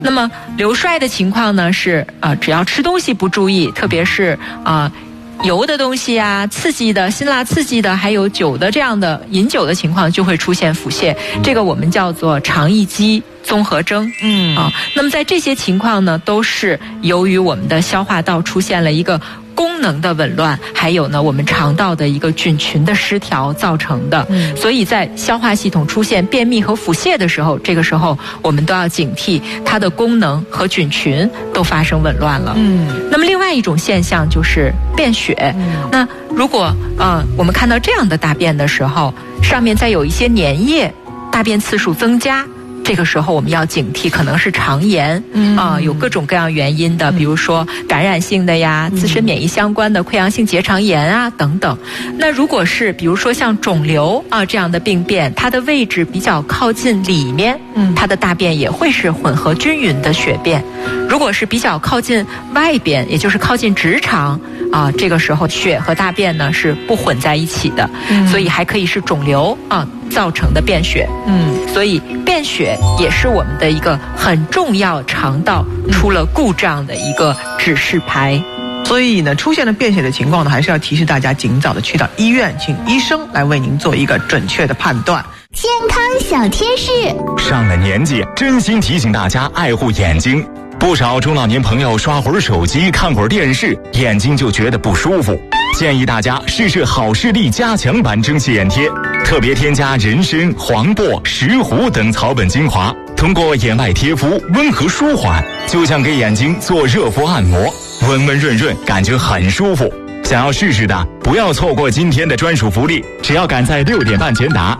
那么流衰的情况呢是只要吃东西不注意，特别是油的东西啊、刺激的、辛辣刺激的，还有酒的这样的饮酒的情况，就会出现腹泻。这个我们叫做肠易激综合征。那么在这些情况呢，都是由于我们的消化道出现了一个功能的紊乱，还有呢我们肠道的一个菌群的失调造成的。所以在消化系统出现便秘和腹泻的时候，这个时候我们都要警惕它的功能和菌群都发生紊乱了。那么另外一种现象就是便血。那如果我们看到这样的大便的时候，上面再有一些粘液，大便次数增加，这个时候我们要警惕，可能是肠炎有各种各样原因的，比如说感染性的呀、自身免疫相关的溃疡性结肠炎啊等等。那如果是比如说像肿瘤这样的病变，它的位置比较靠近里面，它的大便也会是混合均匀的血便。如果是比较靠近外边，也就是靠近直肠这个时候血和大便呢是不混在一起的，所以还可以是肿瘤造成的便血。所以便血也是我们的一个很重要肠道出了故障的一个指示牌。 所以呢，出现了便血的情况呢，还是要提示大家尽早的去到医院，请医生来为您做一个准确的判断。 健康小贴士， 上了年纪，真心提醒大家爱护眼睛。不少中老年朋友刷会儿手机、看会儿电视，眼睛就觉得不舒服。建议大家试试好视力加强版蒸汽眼贴，特别添加人参、黄柏、石斛等草本精华，通过眼外贴敷温和舒缓，就像给眼睛做热敷按摩，温温润润，感觉很舒服。想要试试的，不要错过今天的专属福利，只要赶在6点半前打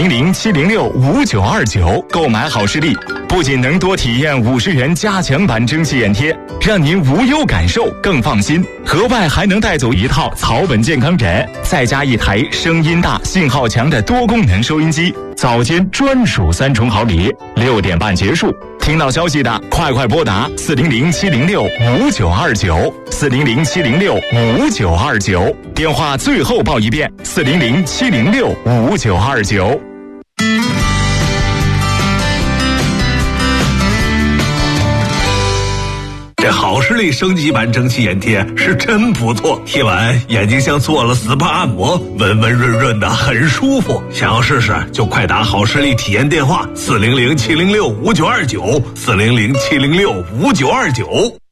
400-706-5929购买好视力，不仅能多体验50元加强版蒸汽眼贴，让您无忧感受更放心，额外还能带走一套草本健康枕，再加一台声音大、信号强的多功能收音机，早间专属3重好礼。6点半结束，听到消息的快拨打400-706-5929，400-706-5929，电话最后报一遍，400-706-5929。 这好视力升级版蒸汽眼贴是真不错，贴完眼睛像做了 SPA 按摩，温温润润的，很舒服。想要试试就快打好视力体验电话400-706-5929，400-706-5929。